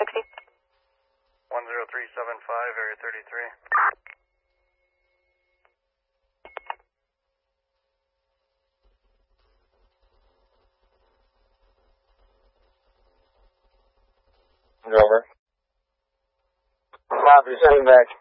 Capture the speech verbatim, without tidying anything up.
sixty. one zero three seven five, area thirty-three. Over. Copy, sending back.